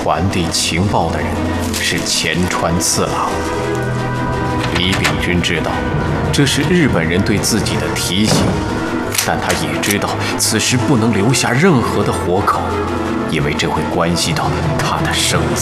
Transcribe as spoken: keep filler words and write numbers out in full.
传递情报的人是前川次郎。李秉钧知道，这是日本人对自己的提醒，但他也知道此时不能留下任何的活口，因为这会关系到他的生死。